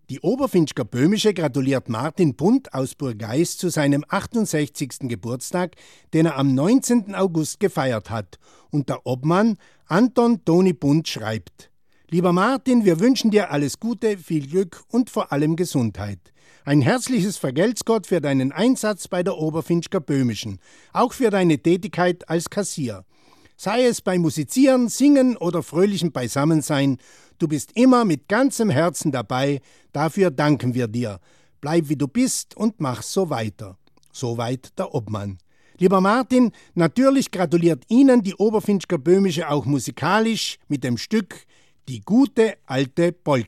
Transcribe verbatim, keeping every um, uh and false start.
Die Oberfinchger Böhmische gratuliert Martin Bunt aus Burgeis zu seinem achtundsechzigsten Geburtstag, den er am neunzehnten August gefeiert hat. Und der Obmann Anton Toni Bunt schreibt: Lieber Martin, wir wünschen dir alles Gute, viel Glück und vor allem Gesundheit. Ein herzliches Vergelt's Gott für deinen Einsatz bei der Oberfinchger Böhmischen, auch für deine Tätigkeit als Kassier. Sei es beim Musizieren, Singen oder fröhlichem Beisammensein, du bist immer mit ganzem Herzen dabei, dafür danken wir dir. Bleib wie du bist und mach so weiter. Soweit der Obmann. Lieber Martin, natürlich gratuliert Ihnen die Oberfinchger Böhmische auch musikalisch mit dem Stück Die gute alte Polka.